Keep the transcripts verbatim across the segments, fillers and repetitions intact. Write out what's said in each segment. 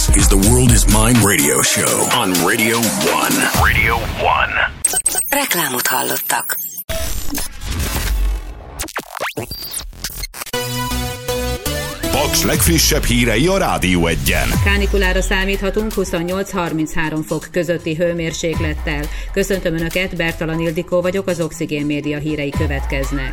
is the World is Mine radio show on Radio One. Radio One. Reklámot hallottak. Paks legfrissebb hírei a Rádió Egyen. Kánikulára számíthatunk huszonnyolc-harminchárom fok közötti hőmérséklettel. Köszöntöm Önöket, Bertalan Ildikó vagyok, az Oxigén Média hírei következnek.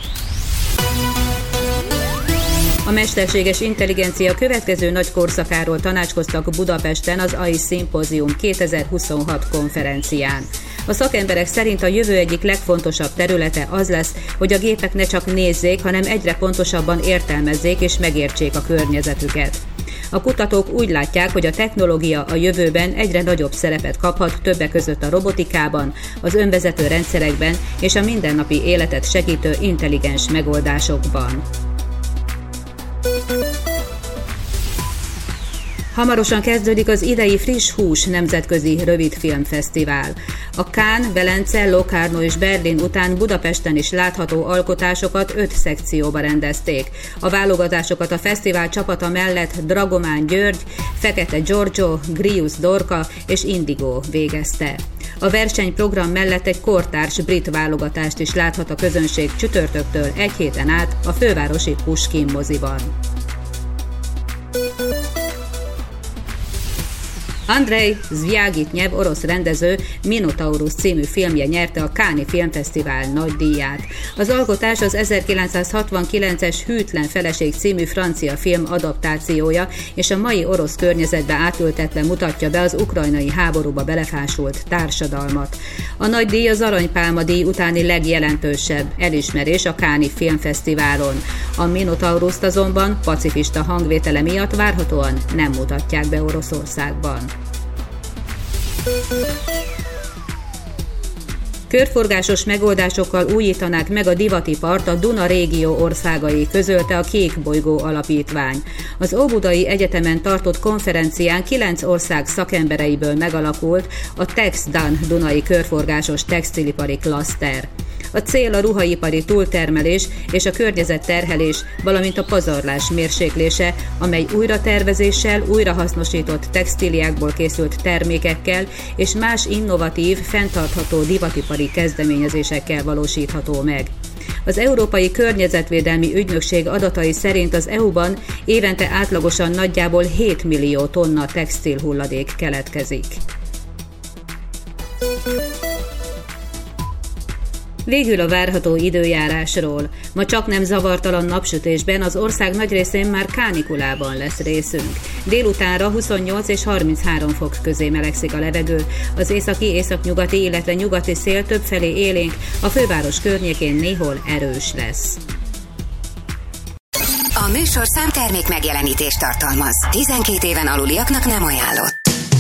A mesterséges intelligencia következő nagy korszakáról tanácskoztak Budapesten az á i Symposium kétezer-huszonhat konferencián. A szakemberek szerint a jövő egyik legfontosabb területe az lesz, hogy a gépek ne csak nézzék, hanem egyre pontosabban értelmezzék és megértsék a környezetüket. A kutatók úgy látják, hogy a technológia a jövőben egyre nagyobb szerepet kaphat, többek között a robotikában, az önvezető rendszerekben és a mindennapi életet segítő intelligens megoldásokban. Hamarosan kezdődik az idei Friss Hús nemzetközi rövidfilmfesztivál. A Cannes, Velence, Locarno és Berlin után Budapesten is látható alkotásokat öt szekcióba rendezték. A válogatásokat a fesztivál csapata mellett Dragomán György, Fekete Giorgio, Grius Dorka és Indigo végezte. A versenyprogram mellett egy kortárs brit válogatást is láthat a közönség csütörtöktől egy héten át a fővárosi Pushkin moziban. Andrei Zvjagitnyev orosz rendező Minotaurus című filmje nyerte a Cannes-i Filmfesztivál nagy díját. Az alkotás az ezerkilencszázhatvankilences Hűtlen feleség című francia film adaptációja, és a mai orosz környezetbe átültetve mutatja be az ukrajnai háborúba belefásult társadalmat. A nagy díj az Aranypálma díj utáni legjelentősebb elismerés a Cannes-i Filmfesztiválon. A Minotaurust azonban pacifista hangvétele miatt várhatóan nem mutatják be Oroszországban. Körforgásos megoldásokkal újítanák meg a divatipart a Duna régió országai, közölte a Kék Bolygó Alapítvány. Az Óbudai Egyetemen tartott konferencián kilenc ország szakembereiből megalakult a TexDan Dunai körforgásos textilipari klaszter. A cél a ruhaipari túltermelés és a környezetterhelés, valamint a pazarlás mérséklése, amely újratervezéssel, újrahasznosított textíliákból készült termékekkel és más innovatív, fenntartható divatipari kezdeményezésekkel valósítható meg. Az Európai Környezetvédelmi Ügynökség adatai szerint az é u-ban évente átlagosan nagyjából hét millió tonna textilhulladék keletkezik. Végül a várható időjárásról. Ma csaknem zavartalan napsütésben az ország nagy részén már kánikulában lesz részünk. Délutánra huszonnyolc és harminchárom fok közé melegszik a levegő. Az északi, északnyugati, illetve nyugati szél többfelé élénk, a főváros környékén néhol erős lesz. A műsorszám termék megjelenítést tartalmaz. tizenkét éven aluliaknak nem ajánlott.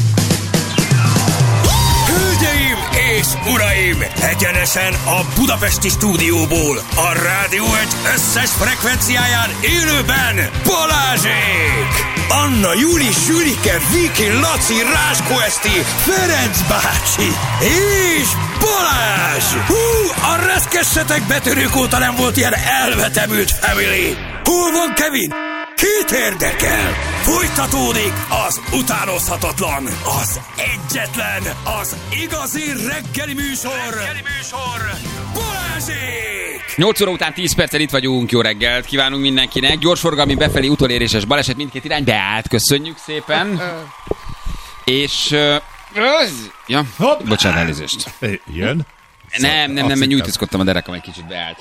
Hölgyeim és uraim! Egyenesen a budapesti stúdióból, a Rádió egy összes frekvenciáján élőben Balázsék! Anna, Júli, Sülike, Viki, Laci, Ráskó Eszti, Ferenc bácsi és Balázs! Hú, a reszkessetek betörők óta nem volt ilyen elvetemült family! Hol van Kevin? Kit érdekel? Folytatódik az utánozhatatlan, az egyetlen, az igazi reggeli műsor, reggeli műsor, Balázsék! nyolc óra után tíz perccel itt vagyunk, jó reggelt kívánunk mindenkinek. Gyorsforgalmi befelé utoléréses baleset mindkét irány beállt, köszönjük szépen. És... Uh, ja, bocsánat, elnézést. Jön? Nem, nem, nem, mert nyújtózkodtam a derekam, egy kicsit beállt.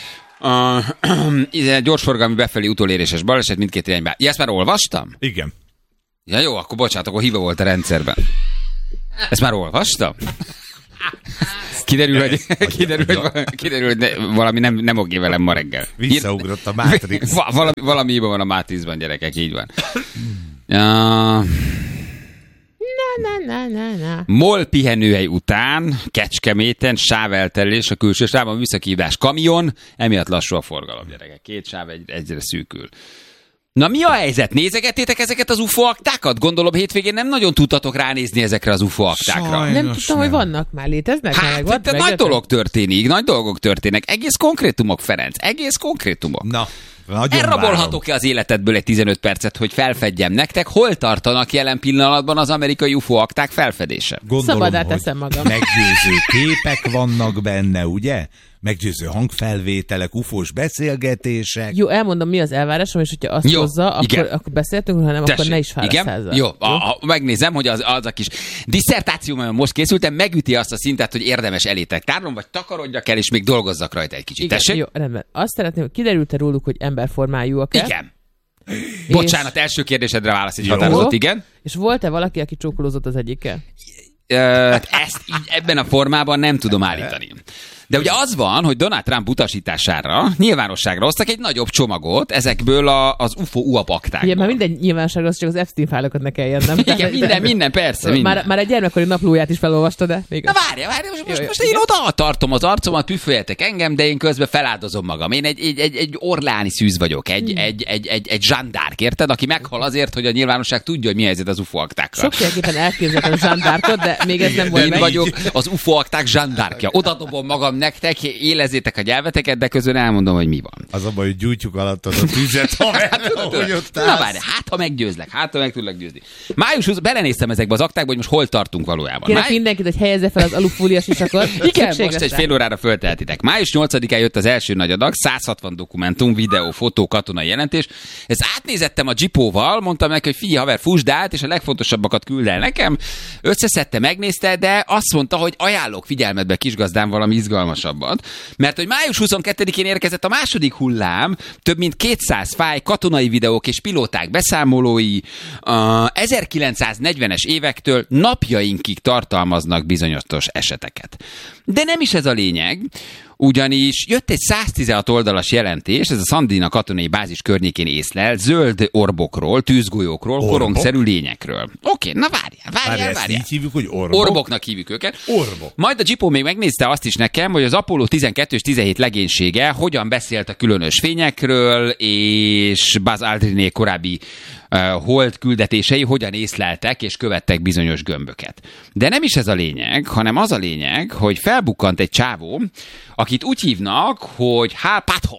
Uh, gyorsforgalmi befelé utoléréses baleset mindkét irányba. Ja, ezt már olvastam? Igen. Ja jó, akkor bocsánat, akkor hiba volt a rendszerben. Ezt már olvastam? Kiderül, hogy, kiderül, hogy, kiderül, hogy ne, valami nem, nem oké velem ma reggel. Visszaugrott a Matrix. Valami, valami hiba van a Matrixban, gyerekek, így van. Uh, Na, na, na, na. MOL pihenőhely után Kecskeméten sáveltelés a külső sávban, műszaki hívás kamion, emiatt lassú a forgalom, gyerekek. Két sáv egy, egyre szűkül. Na mi a helyzet? Nézegettétek ezeket az u f o aktákat? Gondolom hétvégén nem nagyon tudtatok ránézni ezekre az u f o aktákra. Sajnos nem tudtam, nem. Hogy vannak már, léteznek? Hát, meg, te nagy dolog történik, nagy dolgok történnek. Egész konkrétumok, Ferenc, egész konkrétumok. Na, Elrabolhatok-e az életedből egy tizenöt percet, hogy felfedjem nektek, hol tartanak jelen pillanatban az amerikai u f o akták felfedése? Gondolom, szabadá teszem magam. Meggyőző képek vannak benne, ugye? Meggyőző hangfelvételek, ufós beszélgetések. Jó, elmondom, mi az elvárásom, és hogyha azt Jó, hozza, akkor, akkor beszéltünk, hanem Tessék, akkor ne is fárasz ezzel. Jó, a, a, megnézem, hogy az, az a kis disszertációmban most készültem, megüti azt a szintet, hogy érdemes elétek tárnom, vagy takarodjak el, és még dolgozzak rajta egy kicsit. Igen, Tessék? jó, rendben. Azt szeretném, hogy kiderült-e róluk, hogy emberformájúak-e? Igen. Bocsánat, első kérdésedre válasz egy határozott, igen. És volt-e valaki, aki csókolózott az egyikkel? Ezt így ebben a formában nem tudom állítani. De ugye az van, hogy Donald Trump utasítására nyilvánosságra hoztak egy nagyobb csomagot ezekből a, az u f o u a p aktákból. Igen, már minden nyilvánosságra az csak az Epstein fájlokat ne kelljen, nem? Igen, minden, minden, persze. Minden. Már, már egy gyermekkori naplóját is felolvasta, de még Na várja, várja, most, most, most én oda tartom az arcomat, püföljetek engem, de én közben feláldozom magam. Én egy, egy, egy, egy orleáni szűz vagyok, egy, hmm. egy, egy, egy, egy zsandárk, érted? Aki meghal azért, hogy a nyilvánosság tudja, hogy mi helyzet az u f o aktákkal. Sokféleképpen elképzeltem a zsandárkot, de még ez nem volt Én meg. vagyok az u f o akták zsandárkja. Oda dobom magam nektek, élezzétek a nyelveteket, de közben elmondom, hogy mi van. Az a baj, hogy gyújtjuk alatt az a tüzet, haver, ahogy ott Na várj, hát ha meggyőzlek, hát ha meg tudlak győzni. Május huszadika, belenéztem ezekbe az aktákba, hogy most hol tartunk valójában. Kérek Máj... mindenkit, hogy helyezze fel az alufóliás sisakot. Igen, most egy fél órára föltehetitek. Május nyolcadikán jött az első nagy adag, száz hatvan dokumentum, videó, fotó, katonai jelentés. Ezt átnézettem a Jeepóval, mondtam neki, hogy figyelj haver, fussd át, és a legfontosabbakat küld el nekem. Összeszedte, megnézte, de azt mondta, hogy ajánlok figyelmetbe kisgazdám valami izgalmasabbat. Mert hogy május huszonkettedikén érkezett a második hullám, több mint kétszáz fáj, katonai videók és pilóták beszámolói a ezerkilencszáznegyvenes évektől napjainkig tartalmaznak bizonyos eseteket. De nem is ez a lényeg, ugyanis jött egy száztizenhat oldalas jelentés, ez a Sandina katonai bázis környékén észlel, zöld orbokról, tűzgolyókról, Orbok? korongszerű lényekről. Oké, na várjál, várjál, várjál. Így hívjuk, hogy orbok? Orboknak hívjuk őket. Orbok. Majd a Jeepó még megnézte azt is nekem, hogy az Apollo tizenkettő és tizenhét legénysége hogyan beszélt a különös fényekről, és Buzz Aldriné korábbi uh, hold küldetései hogyan észleltek és követtek bizonyos gömböket. De nem is ez a lényeg, hanem az a lényeg, hogy felbukkant egy csávó, akit úgy hívnak, hogy Hal Puthoff.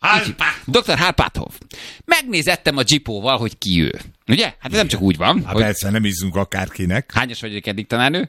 doktor Hal Puthoff. Megnézettem a Jeepóval, hogy ki ő. Ugye? Hát ez nem csak úgy van. Hát hogy... persze, nem ízunk akárkinek. Hányas vagyok eddig tanárnő?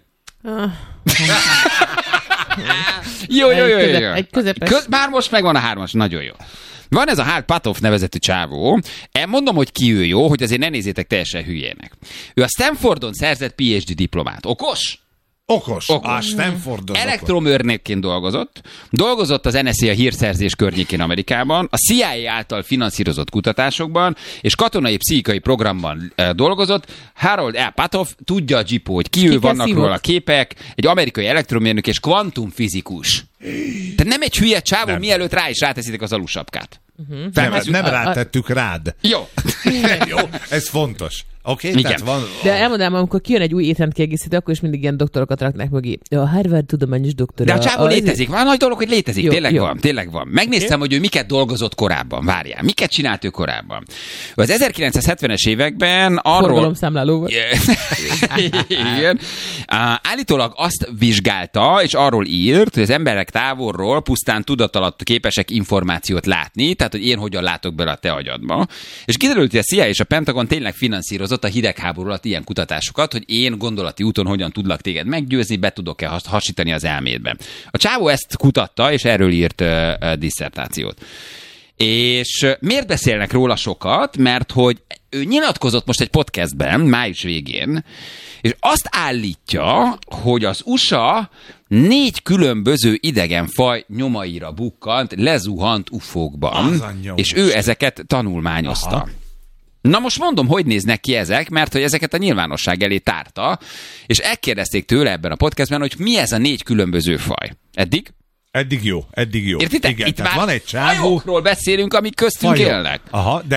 jó, jó, jó, jó. Egy közepes. Köz, már most megvan a hármas, nagyon jó. Van ez a Hal Puthoff nevezetű csávó. Mondom, hogy ki ő, jó, hogy azért ne nézzétek teljesen hülyének. Ő a Stanfordon szerzett P H D diplomát. Okos? Okos. Okos. A Stanfordon. Elektromérnökként dolgozott. Dolgozott az N S A a hírszerzés környékén Amerikában, a C I A által finanszírozott kutatásokban, és katonai pszichikai programban e, dolgozott. Harold L. Puthoff tudja a Jeepó, hogy ki, ki ő, vannak szívott? Róla képek, egy amerikai elektromérnök és kvantumfizikus. Tehát nem egy hülye csávó, nem. Mielőtt rá is ráteszitek az alusapkát. Uh-huh. Nem, nem rátettük rád. Jó. Jó, ez fontos. Oké, okay, tehát van... De elmondanám, amikor kijön egy új étrend kiegészítő, akkor is mindig ilyen doktorokat raknak mögé. A Harvard tudományos doktora. De a csávó a... létezik. Van nagy dolog, hogy létezik. Jó, tényleg jó. van, tényleg van. Megnéztem, okay. hogy ő miket dolgozott korábban. Várjál, miket csinált ő korábban. Az ezerkilencszázhetvenes években arról... Forgalomszámláló volt. Igen. Állítólag azt vizsgálta, és arról írt, hogy az emberek távolról pusztán tudat alatt képesek információt látni, tehát, hogy én hogyan látok bele a te agyadba. És kiderült, hogy a C I A és a Pentagon tényleg finanszírozott a hidegháború alatt ilyen kutatásokat, hogy én gondolati úton hogyan tudlak téged meggyőzni, be tudok-e hasítani az elmédbe. A csávó ezt kutatta, és erről írt uh, uh, disszertációt. És uh, miért beszélnek róla sokat? Mert hogy ő nyilatkozott most egy podcastben, május végén, és azt állítja, hogy az u s a négy különböző idegenfaj nyomaira bukkant, lezuhant ufókban, és ő ezeket tanulmányozta. Aha. Na most mondom, hogy néznek ki ezek, mert hogy ezeket a nyilvánosság elé tárta, és elkérdezték tőle ebben a podcastben, hogy mi ez a négy különböző faj. Eddig? Eddig jó, eddig jó. Értitek? Igen, itt már van egy csávó... fajokról beszélünk, amik köztünk Fajok. élnek. Aha, de